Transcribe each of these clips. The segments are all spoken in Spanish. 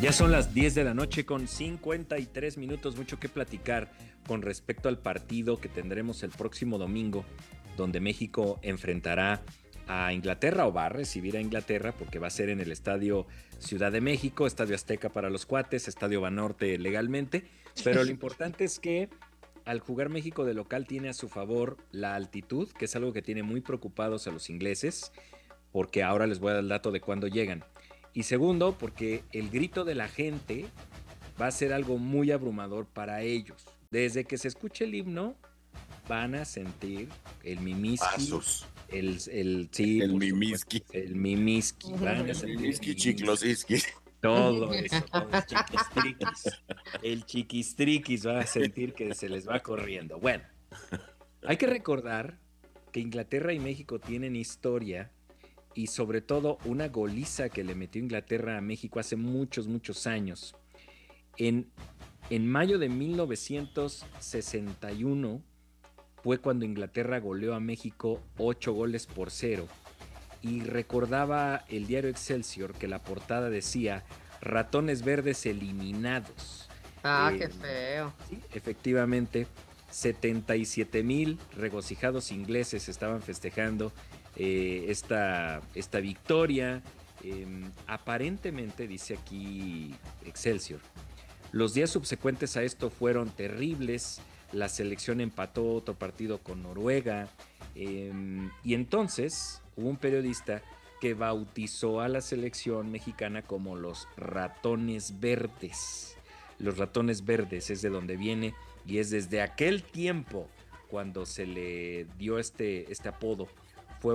Ya son las 10 de la noche con 53 minutos, mucho que platicar con respecto al partido que tendremos el próximo domingo, donde México enfrentará a Inglaterra o va a recibir a Inglaterra porque va a ser en el Estadio Ciudad de México, Estadio Azteca para los cuates, Estadio Banorte legalmente, pero lo importante es que al jugar México de local tiene a su favor la altitud, que es algo que tiene muy preocupados a los ingleses, porque ahora les voy a dar el dato de cuándo llegan. Y segundo, porque el grito de la gente va a ser algo muy abrumador para ellos. Desde que se escuche el himno, van a sentir el mimiski, Pasos. sí, El por supuesto, Mimiski. el mimiski, van a El sentir el Mimiski mimiski. Chiclosiski. Todo eso, todo el chiquistriquis va a sentir que se les va corriendo. Bueno, hay que recordar que Inglaterra y México tienen historia y sobre todo una goliza que le metió Inglaterra a México hace muchos, muchos años. En, en mayo de 1961 fue cuando Inglaterra goleó a México 8 goles por 0. Y recordaba el diario Excelsior que la portada decía ratones verdes eliminados. Ah, Eh, qué feo. sí, efectivamente, 77,000 regocijados ingleses estaban festejando esta victoria. Aparentemente, dice aquí Excelsior, los días subsecuentes a esto fueron terribles. La selección empató otro partido con Noruega. Y entonces hubo un periodista que bautizó a la selección mexicana como los ratones verdes. Los ratones verdes es de donde viene y es desde aquel tiempo cuando se le dio este apodo. Fue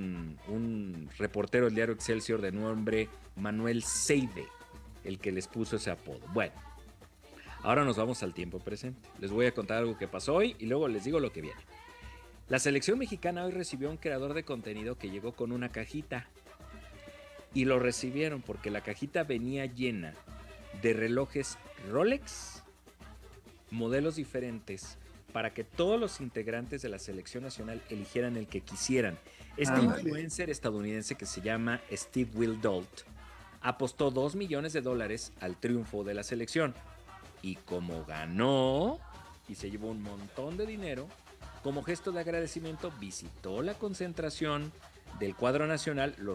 un reportero del diario Excelsior de nombre Manuel Seide el que les puso ese apodo. Bueno, ahora nos vamos al tiempo presente. Les voy a contar algo que pasó hoy y luego les digo lo que viene. La selección mexicana hoy recibió a un creador de contenido que llegó con una cajita. Y lo recibieron porque la cajita venía llena de relojes Rolex, modelos diferentes, para que todos los integrantes de la selección nacional eligieran el que quisieran. Este influencer estadounidense que se llama Steve Wildolt apostó $2 millones al triunfo de la selección. Y como ganó y se llevó un montón de dinero, como gesto de agradecimiento visitó la concentración del cuadro nacional, lo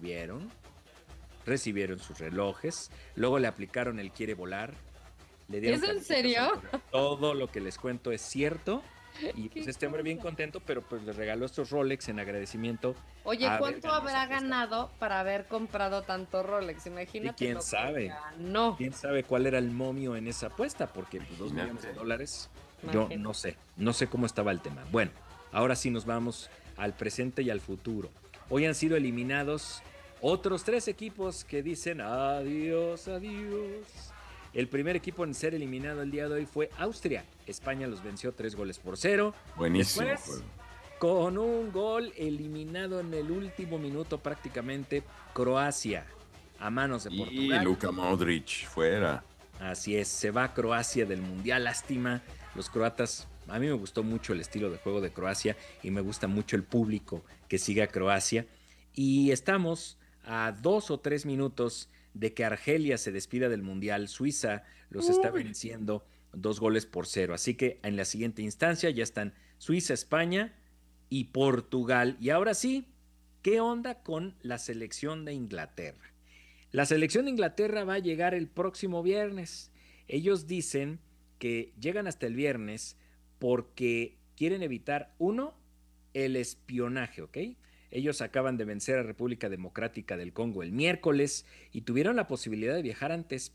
recibieron sus relojes, luego le aplicaron el quiere volar, le dieron ¿Es en camisetas serio? autografiadas. Todo lo que les cuento es cierto. Y pues Qué este hombre bien cosa. contento, pero pues le regaló estos Rolex en agradecimiento Oye, a haber ¿cuánto ganado esa habrá apuesta. ganado para haber comprado tanto Rolex? Y Imagínate quién lo que sabe, ganó. quién sabe cuál era el momio en esa apuesta, porque pues, 2 millones de Imagínate. dólares, yo Imagínate. no sé cómo estaba el tema. Bueno, ahora sí nos vamos al presente y al futuro. Hoy han sido eliminados otros 3 equipos que dicen adiós, adiós. El primer equipo en ser eliminado el día de hoy fue Austria. España los venció 3 goles por 0. Buenísimo Después, juego. con un gol eliminado en el último minuto prácticamente, Croacia a manos de Y Portugal. Luka Modric fuera. Así es, se va Croacia del Mundial, lástima. Los croatas, a mí me gustó mucho el estilo de juego de Croacia y me gusta mucho el público que sigue a Croacia. Y estamos a 2 o 3 minutos de que Argelia se despida del Mundial. Suiza los está Uy. venciendo 2 goles por 0. Así que en la siguiente instancia ya están Suiza, España y Portugal. Y ahora sí, ¿qué onda con la selección de Inglaterra? La selección de Inglaterra va a llegar el próximo viernes. Ellos dicen que llegan hasta el viernes porque quieren evitar, uno, el espionaje, ¿ok? Ellos acaban de vencer a República Democrática del Congo el miércoles y tuvieron la posibilidad de viajar antes,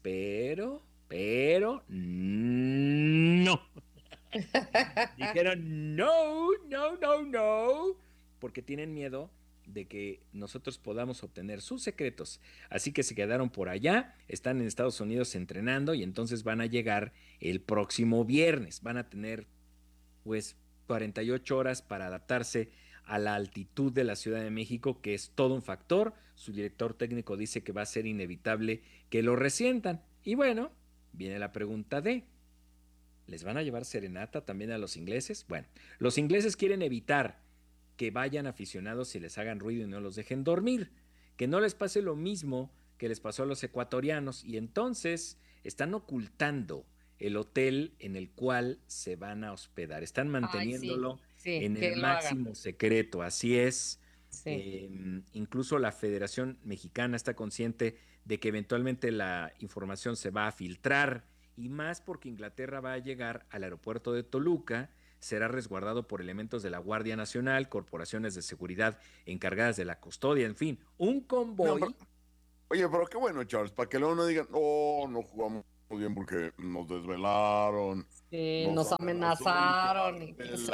no. Dijeron no, no, no, no, porque tienen miedo de que nosotros podamos obtener sus secretos. Así que se quedaron por allá, están en Estados Unidos entrenando y entonces van a llegar el próximo viernes. Van a tener pues 48 horas para adaptarse a la altitud de la Ciudad de México, que es todo un factor. Su director técnico dice que va a ser inevitable que lo resientan. Y bueno, viene la pregunta de, ¿les van a llevar serenata también a los ingleses? Bueno, los ingleses quieren evitar que vayan aficionados y les hagan ruido y no los dejen dormir. Que no les pase lo mismo que les pasó a los ecuatorianos y entonces están ocultando el hotel en el cual se van a hospedar. Están Ay, sí, manteniéndolo sí, en que el lo hagan. máximo secreto, así es. Sí. Incluso la Federación Mexicana está consciente de que eventualmente la información se va a filtrar y más porque Inglaterra va a llegar al aeropuerto de Toluca, será resguardado por elementos de la Guardia Nacional, corporaciones de seguridad encargadas de la custodia, en fin, un No, pero, convoy. oye, pero qué bueno, Charles, para que luego no digan, oh, no jugamos bien porque nos desvelaron, Sí, nos nos amenazó el amenazaron y cartel. cosas.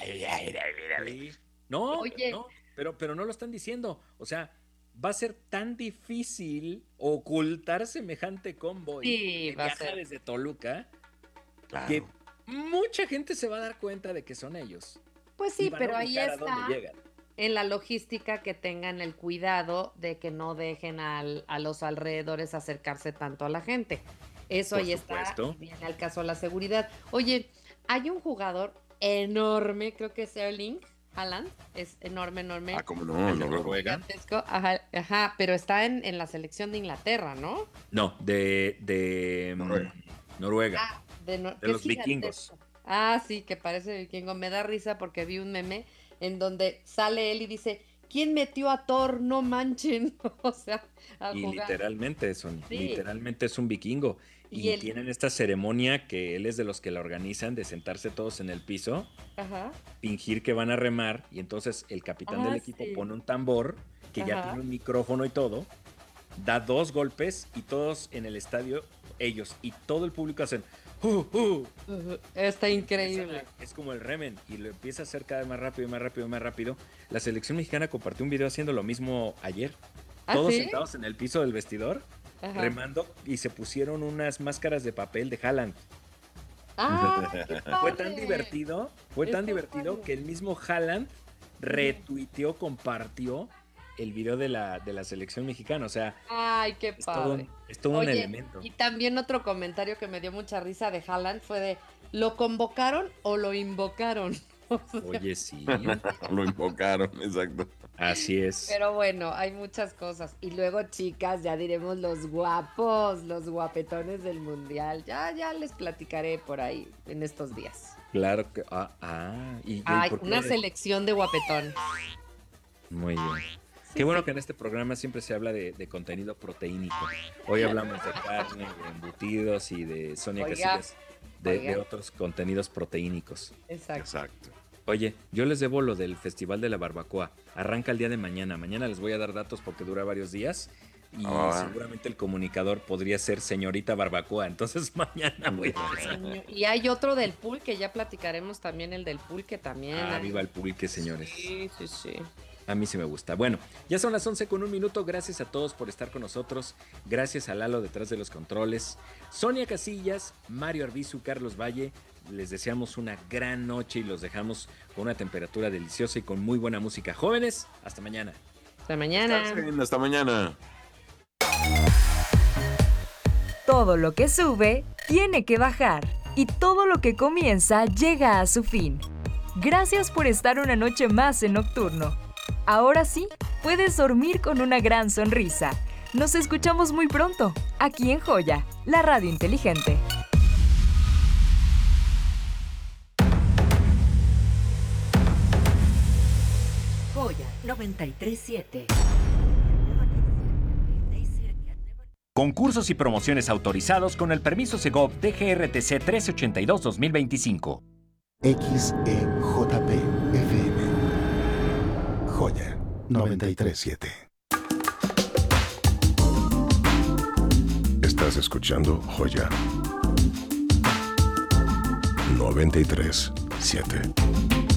Ay. Sí. No, Oye, no, pero no lo están diciendo. O sea, va a ser tan difícil ocultar semejante convoy sí, que va a viaja ser. desde Toluca que Claro. mucha gente se va a dar cuenta de que son ellos Pues y sí, van a pero ahí ubicar a dónde está llegan. en la logística que tengan el cuidado de que no dejen a los alrededores acercarse tanto a la gente. Eso Por ahí está y supuesto. viene al caso la seguridad. Oye, hay un jugador enorme, creo que es Erling Haaland, es enorme, Ah, enorme, cómo no, El de no, Noruega. gigantesco, ajá, ajá, pero está en la selección de Inglaterra, ¿no? No, de Noruega. Noruega, de Que es los vikingos. gigantesco. Ah, sí, que parece vikingo. Me da risa porque vi un meme en donde sale él y dice, ¿quién metió a Thor? No manchen. O sea, a Y jugar. Sí. literalmente es un vikingo. Y Y él, tienen esta ceremonia que él es de los que la organizan, de sentarse todos en el piso, ajá, fingir que van a remar, y entonces el capitán del equipo sí, pone un tambor, que ya ajá. tiene un micrófono y todo, da 2 golpes, y todos en el estadio, ellos y todo el público hacen Está empiezan increíble. es como el remen, y lo empieza a hacer cada vez más rápido, más rápido, más rápido. La selección mexicana compartió un video haciendo lo mismo ayer. ¿Ah, Todos sí? sentados en el piso del vestidor, Ajá. remando, y se pusieron unas máscaras de papel de Haaland. ¡Ah, qué Fue tan padre! divertido, fue tan Está divertido padre. que el mismo Haaland retuiteó, compartió el video de la selección mexicana. O sea, Ay, qué padre. es todo un Oye, elemento. y también otro comentario que me dio mucha risa de Haaland fue de, ¿lo convocaron o lo invocaron? O sea, Oye, sí, Lo invocaron, exacto. así es. pero bueno, hay muchas cosas. Y luego, chicas, ya diremos los guapos, los guapetones del mundial. Ya les platicaré por ahí en estos días. Claro que. ¿Y Ay, por qué? una selección de guapetón. Muy bien. Sí, Qué bueno sí. que en este programa siempre se habla de contenido proteínico. Hoy hablamos de carne, de embutidos y de Sonia Oiga, Casillas, de oiga. otros contenidos proteínicos. Exacto. Exacto. Oye, yo les debo lo del Festival de la Barbacoa. Arranca el día de mañana. Mañana les voy a dar datos porque dura varios días. Y Ah. seguramente el comunicador podría ser señorita Barbacoa. Entonces mañana voy a empezar. Y hay otro del pulque, ya platicaremos también el del pulque también. Viva el pulque, señores. Sí, sí, sí. A mí sí me gusta. Bueno, ya son las 11:01. Gracias a todos por estar con nosotros. Gracias a Lalo detrás de los controles. Sonia Casillas, Mario Arbizu, Carlos Valle. Les deseamos una gran noche y los dejamos con una temperatura deliciosa y con muy buena música. Jóvenes, hasta mañana. Hasta mañana. Está bien, hasta mañana. Todo lo que sube tiene que bajar y todo lo que comienza llega a su fin. Gracias por estar una noche más en Nocturno. Ahora sí, puedes dormir con una gran sonrisa. Nos escuchamos muy pronto, aquí en Joya, la radio inteligente. Joya 93.7. Concursos y promociones autorizados con el permiso Segov DGRTC 1382-2025. XEJP FM. Joya 93.7. Estás escuchando Joya 93.7.